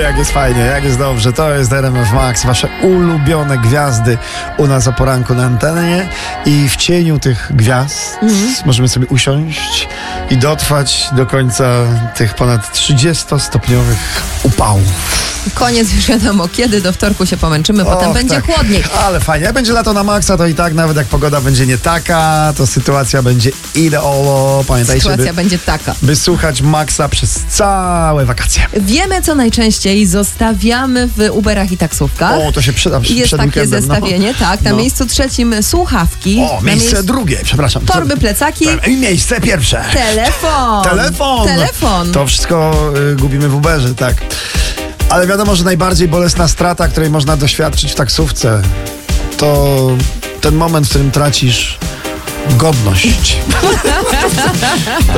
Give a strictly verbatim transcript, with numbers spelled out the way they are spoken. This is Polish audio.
jak jest fajnie, jak jest dobrze. To jest R M F Max, wasze ulubione gwiazdy u nas o poranku na antenie. I w cieniu tych gwiazd mm. możemy sobie usiąść i dotrwać do końca tych ponad trzydziestostopniowych upałów. Koniec już wiadomo kiedy, do wtorku się pomęczymy, potem Och, będzie tak. chłodniej. Ale fajnie, jak będzie lato na maksa, to i tak nawet jak pogoda będzie nie taka, to sytuacja będzie ideolo. Pamiętajcie, Sytuacja by, będzie taka. by słuchać Maxa przez całe wakacje. Wiemy, co najczęściej zostawiamy w Uberach i taksówkach. O, to się przyda przy, Jest przed takie weekendem, zestawienie, no. tak. Na no. miejscu trzecim słuchawki. O, miejsce miejscu... drugie, przepraszam. Torby, plecaki. I miejsce pierwsze. Telefon. Telefon. Telefon. To wszystko y, gubimy w Uberze, tak. Ale wiadomo, że najbardziej bolesna strata, której można doświadczyć w taksówce, to ten moment, w którym tracisz godność.